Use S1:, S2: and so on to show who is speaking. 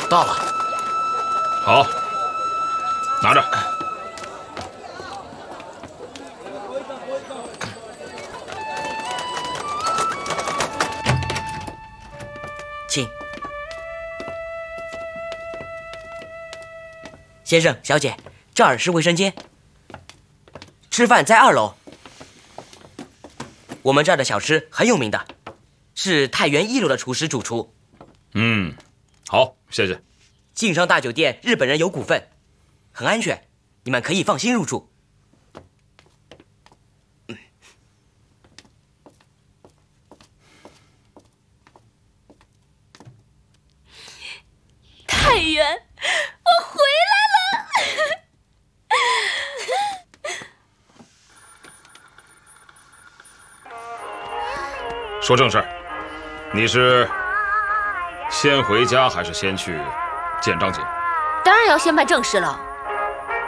S1: 到了。
S2: 好，拿着。
S1: 请。先生、小姐，这儿是卫生间，吃饭在2楼。我们这儿的小吃很有名的，是太原1楼的厨师主厨。
S2: 好，谢谢。
S1: 晋商大酒店日本人有股份，很安全，你们可以放心入住。
S3: 太原，我回来了！
S2: 说正事儿，你是先回家还是先去见张姐？
S3: 当然要先办正事了。